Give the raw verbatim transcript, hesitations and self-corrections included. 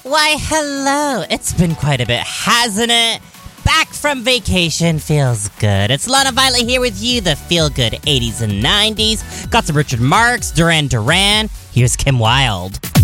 Why, hello. It's been quite a bit, hasn't it? Back from vacation feels good. It's Lana Violet here with you, the feel-good eighties and nineties. Got some Richard Marx, Duran Duran. Here's Kim Wilde.